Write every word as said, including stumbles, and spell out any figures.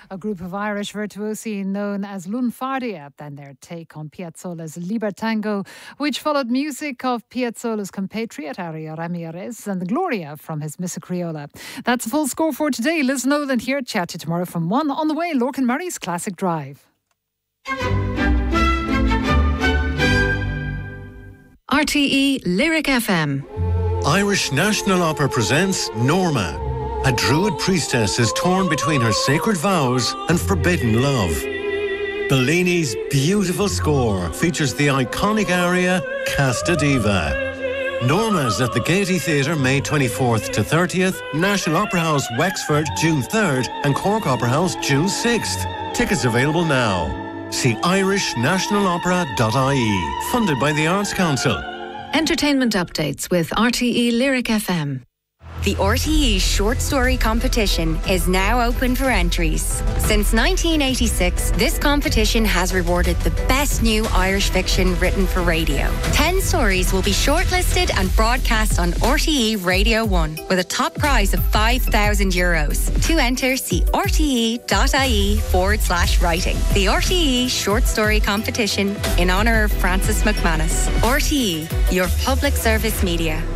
a group of Irish virtuosi known as Lunfardia, then their take on Piazzolla's Libertango, which followed music of Piazzolla's compatriot Ario Ramirez and the Gloria from his Missa Criolla. That's a full score for today. Liz Nolan here. Chat to you tomorrow from one. On the way, Lorcan Murray's Classic Drive. R T E Lyric F M. Irish National Opera presents Norma. A druid priestess is torn between her sacred vows and forbidden love. Bellini's beautiful score features the iconic aria Casta Diva. Norma's at the Gaiety Theatre May twenty-fourth to thirtieth, National Opera House Wexford June third and Cork Opera House June sixth. Tickets available now. See irish national opera dot I E, funded by the Arts Council. Entertainment updates with R T E Lyric F M. The R T E Short Story Competition is now open for entries. Since nineteen eighty-six, this competition has rewarded the best new Irish fiction written for radio. Ten stories will be shortlisted and broadcast on R T E Radio one with a top prize of five thousand euros. To enter, see rte.ie forward slash writing. The R T E Short Story Competition in honour of Francis McManus. R T E, your public service media.